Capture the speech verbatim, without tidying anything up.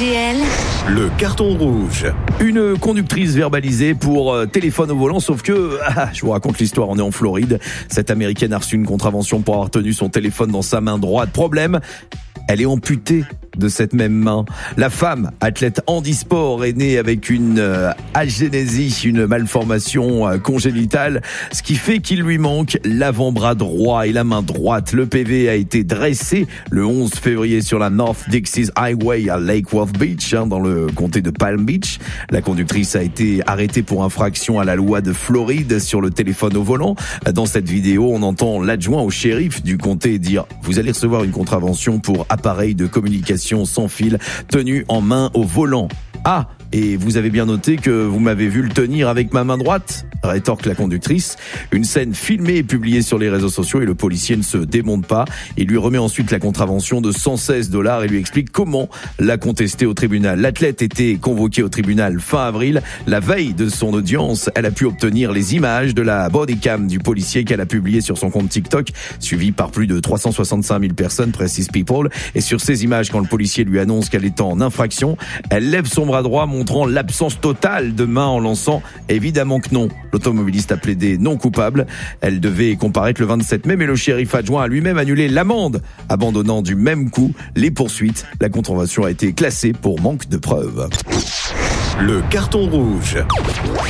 G L. Le carton rouge. Une conductrice verbalisée pour euh, téléphone au volant, sauf que, ah, je vous raconte l'histoire, on est en Floride. Cette Américaine a reçu une contravention pour avoir tenu son téléphone dans sa main droite. Problème, elle est amputée de cette même main. La femme, athlète handisport, est née avec une euh, agénésie, une malformation euh, congénitale, ce qui fait qu'il lui manque l'avant-bras droit et la main droite. Le P V a été dressé le onze février sur la North Dixie Highway à Lake Worth Beach, hein, dans le comté de Palm Beach. La conductrice a été arrêtée pour infraction à la loi de Floride sur le téléphone au volant. Dans cette vidéo, on entend l'adjoint au shérif du comté dire « Vous allez recevoir une contravention pour appareil de communication sans fil tenu en main au volant. » Ah, et vous avez bien noté que vous m'avez vu le tenir avec ma main droite ? Rétorque la conductrice. Une scène filmée et publiée sur les réseaux sociaux et le policier ne se démonte pas. Il lui remet ensuite la contravention de cent seize dollars et lui explique comment la contester au tribunal. L'athlète était convoquée au tribunal fin avril. La veille de son audience, elle a pu obtenir les images de la bodycam du policier qu'elle a publié sur son compte TikTok, suivi par plus de trois cent soixante-cinq mille personnes, précise People. Et sur ces images, quand le policier lui annonce qu'elle est en infraction, elle lève son bras droit montrant l'absence totale de main en lançant « Évidemment que non ». L'automobiliste a plaidé non coupable. Elle devait comparaître le vingt-sept mai, mais le shérif adjoint a lui-même annulé l'amende, abandonnant du même coup les poursuites. La contravention a été classée pour manque de preuves. Le carton rouge.